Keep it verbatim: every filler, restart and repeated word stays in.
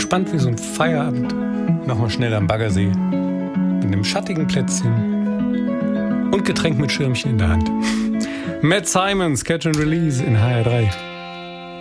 entspannt wie so ein Feierabend. Nochmal schnell am Baggersee. Mit einem schattigen Plätzchen. Und Getränk mit Schirmchen in der Hand. Matt Simons, Catch and Release in H R drei.